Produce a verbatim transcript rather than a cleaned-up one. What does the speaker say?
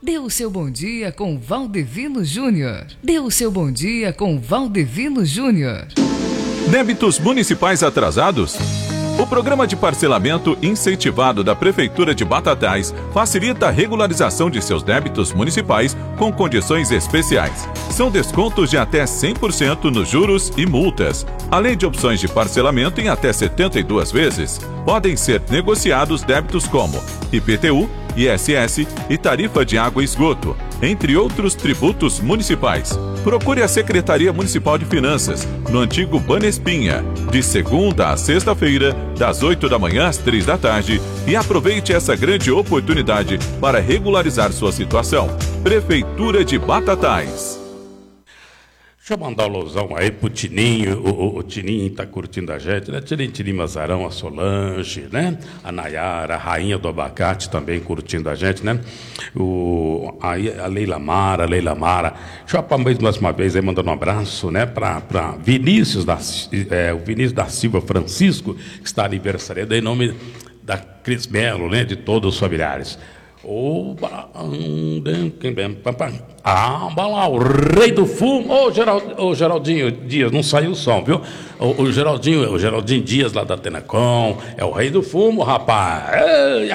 Dê o seu bom dia com Valdevino Júnior. Dê o seu bom dia com Valdevino Júnior. Débitos municipais atrasados? O programa de parcelamento incentivado da Prefeitura de Batatais facilita a regularização de seus débitos municipais com condições especiais. São descontos de até cem por cento nos juros e multas, além de opções de parcelamento em até setenta e duas vezes. Podem ser negociados débitos como I P T U, I S S e tarifa de água e esgoto, entre outros tributos municipais. Procure a Secretaria Municipal de Finanças, no antigo Banespinha, de segunda a sexta-feira, das oito da manhã às três da tarde, e aproveite essa grande oportunidade para regularizar sua situação. Prefeitura de Batatais. Deixa eu mandar um alusão aí pro Tininho, o, o, o Tininho tá curtindo a gente, né? Tininho, Tininho Mazarão, a Solange, né? A Nayara, a Rainha do Abacate também curtindo a gente, né? O, a, a Leila Mara, a Leila Mara. Deixa eu mais uma vez aí mandando um abraço, né? Pra, pra Vinícius da, é, o Vinícius da Silva Francisco, que está aniversariando em nome da Cris Melo, né? De todos os familiares. Oba, ah, lá, o rei do fumo. Ô, Gerald, ô, Geraldinho Dias, não saiu o som, viu? O, o, Geraldinho, o Geraldinho Dias lá da Tenacom, é o rei do fumo, rapaz. Ei,